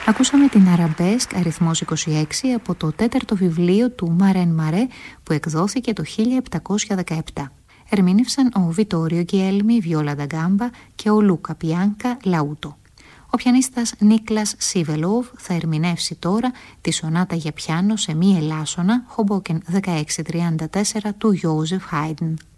Ακούσαμε την Αραμπέσκ αριθμός 26 από το τέταρτο βιβλίο του Μαρέν Μαρέ που εκδόθηκε το 1717. Ερμήνευσαν ο Βιτόριο Γκιέλμι βιόλα ντα γκάμπα και ο Λούκα Πιάνκα λαούτο. Ο πιανίστας Νίκλας Σίβελοβ θα ερμηνεύσει τώρα τη σονάτα για πιάνο σε μη ελάσσονα Hoboken 1634 του Joseph Haydn.